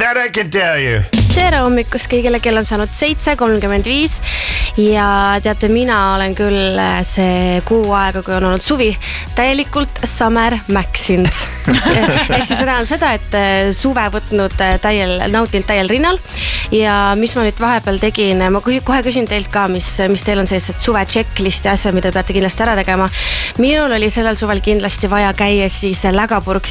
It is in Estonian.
that I can tell you. Tere hommikust kõigile, kell on saanud 7:35 ja teate, mina olen küll see kuu aega, kui on olnud suvi, täielikult summer mäksinud. Ehk siis tähendab seda, et suve võtnud nautinud täiel rinnal ja mis ma nüüd vahepeal tegin, ma kohe küsin teilt ka, mis teil on sellised suve checklist ja asjad, mida peate kindlasti ära tegema. Minul oli sellel suvel kindlasti vaja käia siis Lägapurks